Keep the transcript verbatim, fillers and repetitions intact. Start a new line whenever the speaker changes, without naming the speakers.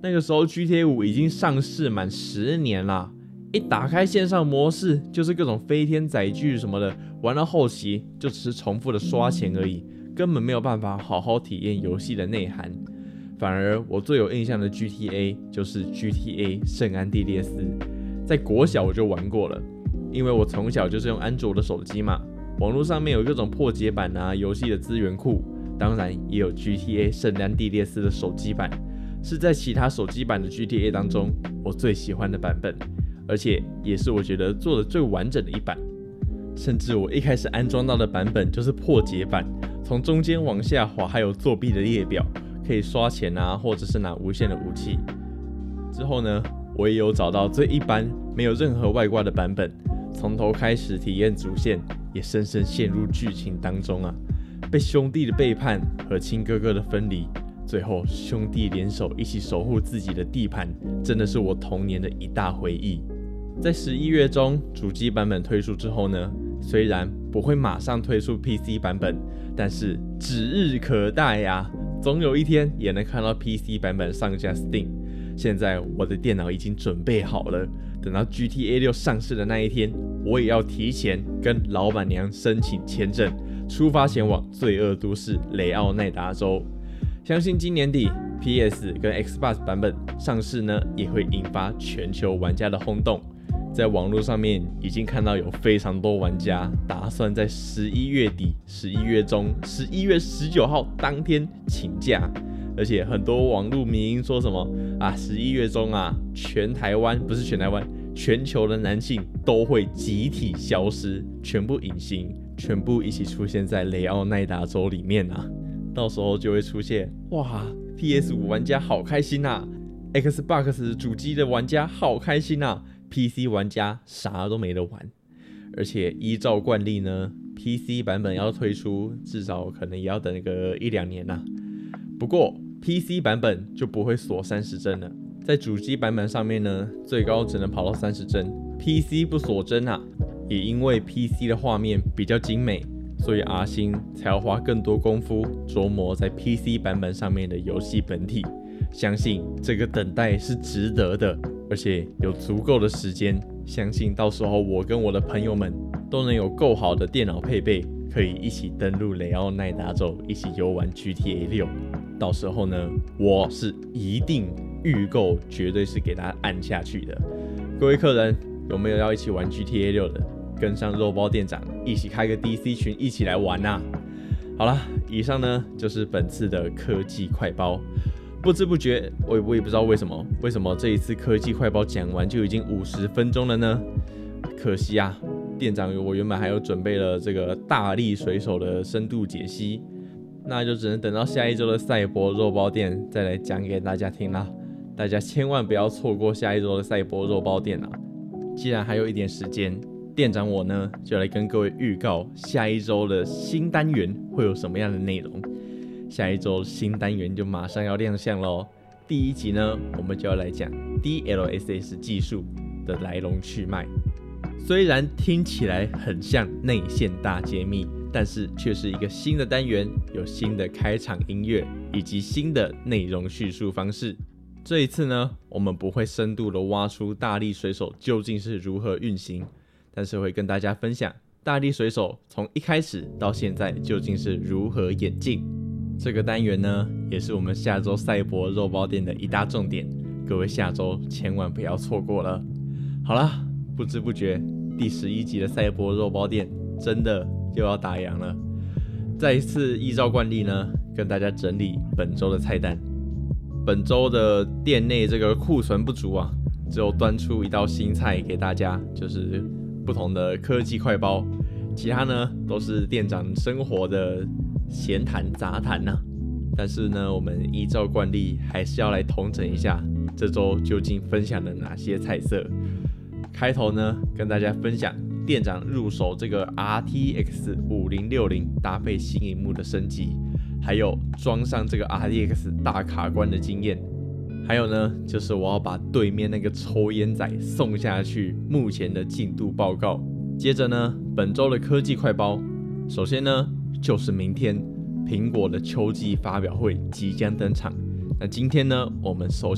那个时候 G T A 五已经上市满十年啦，一打开线上模式就是各种飞天载具什么的，玩到后期就只是重复的刷钱而已，根本没有办法好好体验游戏的内涵。反而我最有印象的 G T A 就是 G T A 圣安地列斯，在国小我就玩过了，因为我从小就是用安卓的手机嘛，网络上面有各种破解版啊，游戏的资源库，当然也有 G T A 圣安地列斯的手机版，是在其他手机版的 G T A 当中我最喜欢的版本，而且也是我觉得做的最完整的一版。甚至我一开始安装到的版本就是破解版，从中间往下滑还有作弊的列表，可以刷钱啊，或者是拿无限的武器。之后呢，我也有找到最一般没有任何外挂的版本，从头开始体验主线，也深深陷入剧情当中啊。被兄弟的背叛和亲哥哥的分离，最后兄弟联手一起守护自己的地盘，真的是我童年的一大回忆。在十一月中主机版本推出之后呢，虽然不会马上推出 P C 版本，但是指日可待啊，总有一天也能看到 P C 版本上架 Steam。现在我的电脑已经准备好了，等到 G T A 六上市的那一天，我也要提前跟老板娘申请签证，出发前往罪恶都市雷奥奈达州。相信今年底 P S 跟 Xbox 版本上市呢，也会引发全球玩家的轰动。在网络上面已经看到有非常多玩家打算在十一月底、十一月中、十一月十九号当天请假，而且很多网络迷因说什么啊，十一月中啊，全台湾不是全台湾，全球的男性都会集体消失，全部隐形，全部一起出现在雷奥奈达州里面啊，到时候就会出现哇 ，P S 五 玩家好开心啊 ，Xbox 主机的玩家好开心啊。P C 玩家啥都没得玩，而且依照惯例呢 ，P C 版本要推出，至少可能也要等个一两年呐、啊。不过 P C 版本就不会锁三十帧了，在主机版本上面呢，最高只能跑到三十帧 ，P C 不锁帧啊。也因为 P C 的画面比较精美，所以阿星才要花更多功夫琢磨在 P C 版本上面的游戏本体。相信这个等待是值得的，而且有足够的时间，相信到时候我跟我的朋友们都能有够好的电脑配备，可以一起登陆雷奥奈达州，一起游玩 G T A 六。到时候呢，我是一定预购，绝对是给大家按下去的。各位客人，有没有要一起玩 G T A 六的？跟上肉包店长，一起开个 D C 群，一起来玩啊！好啦，以上呢就是本次的科技快包。不知不觉，我我也不知道为什么，为什么这一次科技快包讲完就已经五十分钟了呢？可惜啊，店长我原本还有准备了这个大力水手的深度解析，那就只能等到下一周的赛博肉包店再来讲给大家听啦。大家千万不要错过下一周的赛博肉包店啊！既然还有一点时间，店长我呢就来跟各位预告下一周的新单元会有什么样的内容。下一周新单元就马上要亮相咯。第一集呢，我们就要来讲 D L S S 技术的来龙去脉。虽然听起来很像内线大揭秘，但是却是一个新的单元，有新的开场音乐以及新的内容叙述方式。这一次呢，我们不会深度的挖出大力水手究竟是如何运行，但是会跟大家分享大力水手从一开始到现在究竟是如何演进。这个单元呢，也是我们下周赛博肉包店的一大重点，各位下周千万不要错过了。好啦，不知不觉第十一集的赛博肉包店真的又要打烊了。再一次依照惯例呢，跟大家整理本周的菜单。本周的店内这个库存不足啊，只有端出一道新菜给大家，就是不同的科技快包，其他呢都是店长生活的闲谈杂谈呐。但是呢，我们依照惯例还是要来统整一下这周究竟分享了哪些菜色。开头呢，跟大家分享店长入手这个 R T X 五零六零搭配新萤幕的升级，还有装上这个 R T X 大卡关的经验。还有呢，就是我要把对面那个抽烟仔送下去目前的进度报告。接着呢，本周的科技快包，首先呢就是明天苹果的秋季发表会即将登场。那今天呢，我们首先